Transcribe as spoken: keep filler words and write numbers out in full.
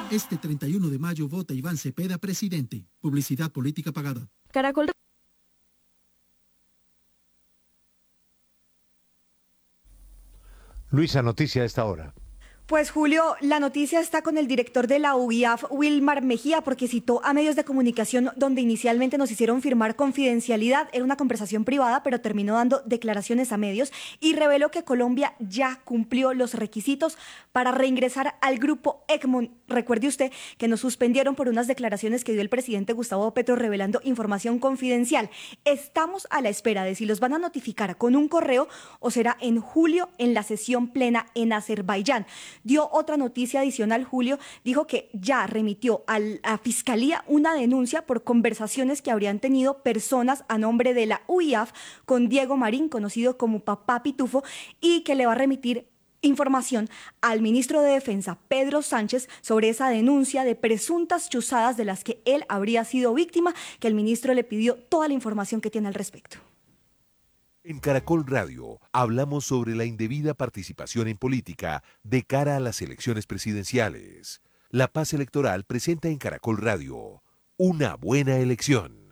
Este treinta y uno de mayo vota Iván Cepeda presidente. Publicidad política pagada. Caracol. Luisa, noticia a esta hora. Pues Julio, la noticia está con el director de la U I A F, Wilmar Mejía, porque citó a medios de comunicación donde inicialmente nos hicieron firmar confidencialidad. Era una conversación privada, pero terminó dando declaraciones a medios y reveló que Colombia ya cumplió los requisitos para reingresar al grupo Egmont. Recuerde usted que nos suspendieron por unas declaraciones que dio el presidente Gustavo Petro revelando información confidencial. Estamos a la espera de si los van a notificar con un correo o será en julio en la sesión plena en Azerbaiyán. Dio otra noticia adicional, Julio, dijo que ya remitió a la Fiscalía una denuncia por conversaciones que habrían tenido personas a nombre de la U I A F con Diego Marín, conocido como Papá Pitufo, y que le va a remitir información al ministro de Defensa, Pedro Sánchez, sobre esa denuncia de presuntas chuzadas de las que él habría sido víctima, que el ministro le pidió toda la información que tiene al respecto. En Caracol Radio hablamos sobre la indebida participación en política de cara a las elecciones presidenciales. La Paz Electoral presenta en Caracol Radio una buena elección.